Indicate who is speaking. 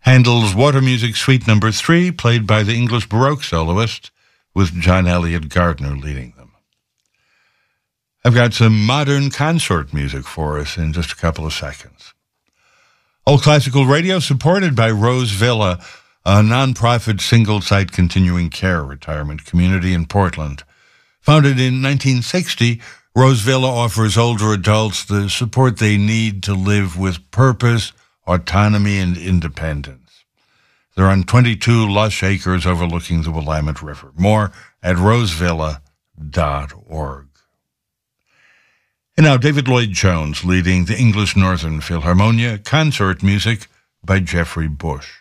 Speaker 1: Handel's Water Music Suite No. 3, played by the English Baroque soloist, with John Elliott Gardner leading them. I've got some modern consort music for us in just a couple of seconds. Old Classical Radio, supported by Rose Villa, a nonprofit single-site continuing care retirement community in Portland. Founded in 1960, Rose Villa offers older adults the support they need to live with purpose, autonomy, and independence. They're on 22 lush acres overlooking the Willamette River. More at rosevilla.org. And now David Lloyd Jones leading the English Northern Philharmonia, consort music by Jeffrey Bush.